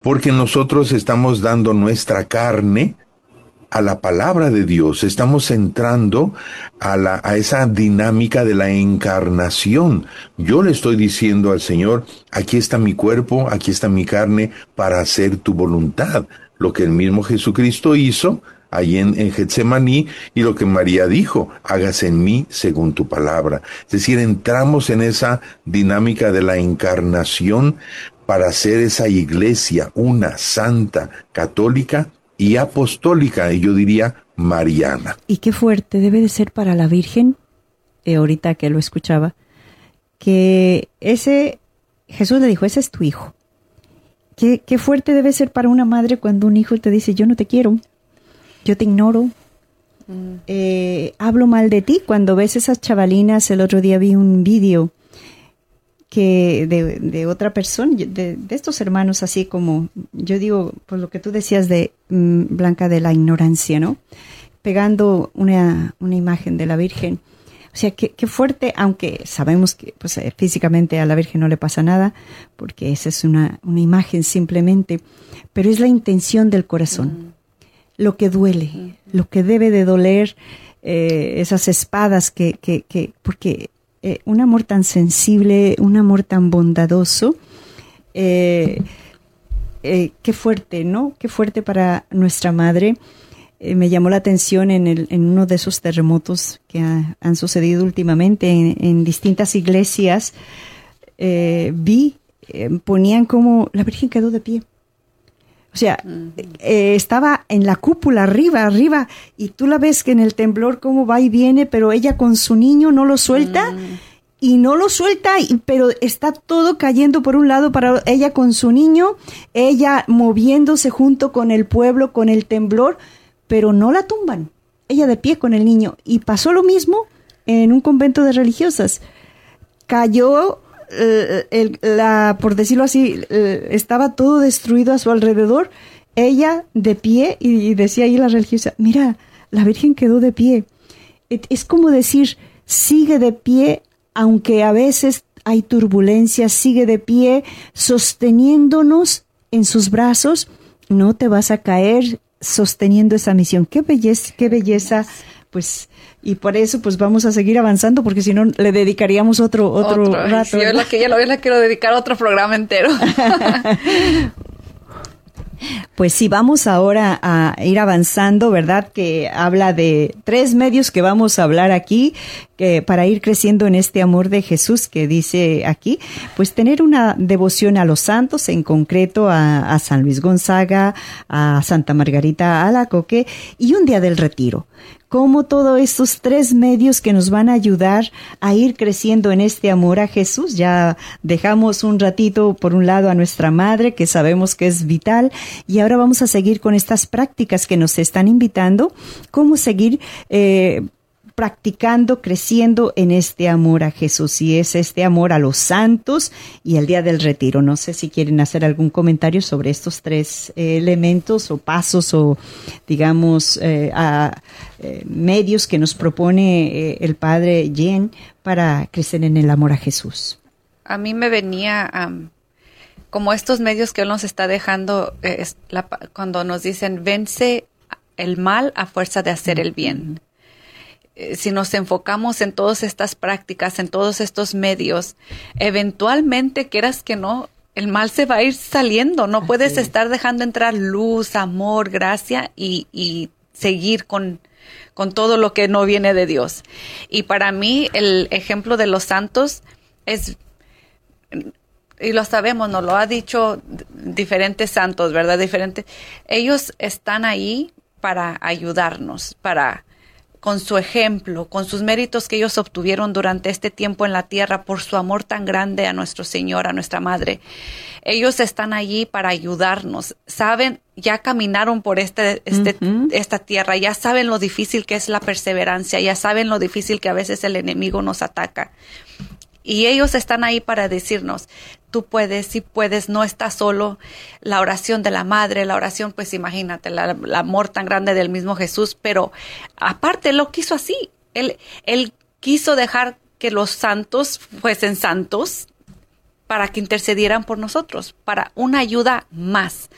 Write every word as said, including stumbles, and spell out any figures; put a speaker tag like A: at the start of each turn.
A: porque nosotros estamos dando nuestra carne a la palabra de Dios, estamos entrando a la, a esa dinámica de la encarnación. Yo le estoy diciendo al Señor, aquí está mi cuerpo, aquí está mi carne, para hacer tu voluntad. Lo que el mismo Jesucristo hizo allí en, en Getsemaní, y lo que María dijo, hágase en mí según tu palabra. Es decir, entramos en esa dinámica de la encarnación para hacer esa iglesia, una santa, católica y apostólica, y yo diría mariana.
B: Y qué fuerte debe de ser para la Virgen, eh, ahorita que lo escuchaba, que ese, Jesús le dijo, ese es tu hijo. Qué, qué fuerte debe ser para una madre cuando un hijo te dice, yo no te quiero, yo te ignoro, mm. eh, hablo mal de ti. Cuando ves esas chavalinas, el otro día vi un vídeo que de, de otra persona, de, de estos hermanos, así como, yo digo, pues lo que tú decías de mm, Blanca, de la ignorancia, ¿no? Pegando una, una imagen de la Virgen. O sea, qué, qué fuerte, aunque sabemos que pues, eh, físicamente a la Virgen no le pasa nada, porque esa es una, una imagen simplemente, pero es la intención del corazón, mm. lo que duele, mm. lo que debe de doler, eh, esas espadas que, que, que porque... Eh, un amor tan sensible, un amor tan bondadoso, eh, eh, qué fuerte, ¿no? Qué fuerte para nuestra madre. Eh, me llamó la atención en, el, en uno de esos terremotos que ha, han sucedido últimamente en, en distintas iglesias. Eh, vi, eh, ponían como la Virgen quedó de pie. O sea, uh-huh. eh, estaba en la cúpula, arriba, arriba, y tú la ves que en el temblor cómo va y viene, pero ella con su niño no lo suelta, uh-huh. y no lo suelta, y, pero está todo cayendo por un lado, para ella con su niño, ella moviéndose junto con el pueblo, con el temblor, pero no la tumban, ella de pie con el niño. Y pasó lo mismo en un convento de religiosas. Cayó... Uh, el, la, por decirlo así, uh, estaba todo destruido a su alrededor, ella de pie, y, y decía ahí la religiosa, mira, la Virgen quedó de pie. Es, es como decir, sigue de pie, aunque a veces hay turbulencias, sigue de pie, sosteniéndonos en sus brazos, no te vas a caer, sosteniendo esa misión. Qué belleza, qué belleza, pues... Y por eso, pues vamos a seguir avanzando, porque si no, le dedicaríamos otro otro, otro rato.
C: Sí, yo la que ya lo le quiero dedicar otro programa entero.
B: Pues sí, vamos ahora a ir avanzando, ¿verdad? Que habla de tres medios que vamos a hablar aquí, que para ir creciendo en este amor de Jesús que dice aquí, pues tener una devoción a los santos, en concreto a, a San Luis Gonzaga, a Santa Margarita Alacoque, y un día del retiro. Cómo todos estos tres medios que nos van a ayudar a ir creciendo en este amor a Jesús. Ya dejamos un ratito por un lado a nuestra madre, que sabemos que es vital, y ahora vamos a seguir con estas prácticas que nos están invitando, cómo seguir eh, practicando, creciendo en este amor a Jesús, y es este amor a los santos y el día del retiro. No sé si quieren hacer algún comentario sobre estos tres eh, elementos o pasos o, digamos, eh, a, eh, medios que nos propone eh, el Padre Jen para crecer en el amor a Jesús.
C: A mí me venía um, como estos medios que Él nos está dejando eh, es la, cuando nos dicen, vence el mal a fuerza de hacer el bien. Si nos enfocamos en todas estas prácticas, en todos estos medios, eventualmente, quieras que no, el mal se va a ir saliendo. No puedes okay. estar dejando entrar luz, amor, gracia y, y seguir con, con todo lo que no viene de Dios. Y para mí, el ejemplo de los santos es, y lo sabemos, nos lo ha dicho diferentes santos, ¿verdad? Diferentes. Ellos están ahí para ayudarnos, para... con su ejemplo, con sus méritos que ellos obtuvieron durante este tiempo en la tierra por su amor tan grande a nuestro Señor, a nuestra Madre. Ellos están allí para ayudarnos. Saben, ya caminaron por este, este, uh-huh. esta tierra, ya saben lo difícil que es la perseverancia, ya saben lo difícil que a veces el enemigo nos ataca. Y ellos están ahí para decirnos, tú puedes, sí puedes, no estás solo. La oración de la madre, la oración, pues imagínate, la, el amor tan grande del mismo Jesús, pero aparte Él lo quiso así. Él, él quiso dejar que los santos fuesen santos para que intercedieran por nosotros, para una ayuda más.